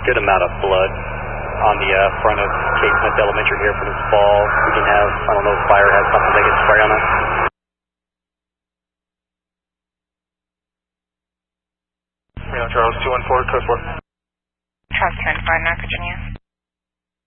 good amount of blood on the front of Kate Smith Elementary here from this fall. We can have, I don't know if fire has something they can spray on that. Charles 214, code 4. Charles 214, North Virginia.